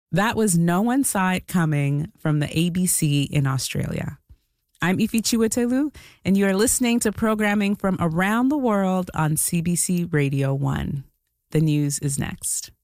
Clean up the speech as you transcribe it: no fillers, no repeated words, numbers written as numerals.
That was No One Saw It Coming from the ABC in Australia. I'm Ifi Chiwetelu, and you are listening to programming from around the world on CBC Radio 1. The news is next.